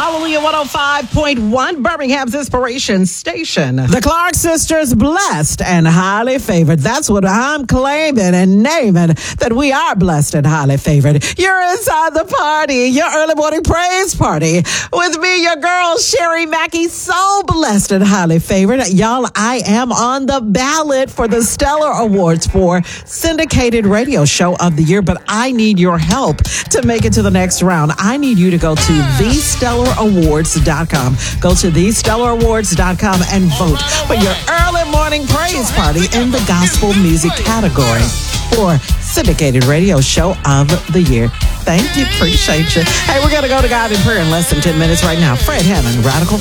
Hallelujah 105.1, Birmingham's Inspiration Station. The Clark sisters, blessed and highly favored. That's what I'm claiming and naming, that we are blessed and highly favored. You're inside the party, your early morning praise party. With me, your girl, Sherry Mackey, so blessed and highly favored. Y'all, I am on the ballot for the Stellar Awards for Syndicated Radio Show of the Year, but I need your help to make it to the next round. I need you to go to thestellarawards.com. Go to thestellarawards.com and vote for your early morning praise party in the gospel music category for Syndicated Radio Show of the Year. Thank you. Appreciate you. Hey, we're going to go to God in prayer in less than 10 minutes right now. Fred Hammond, Radical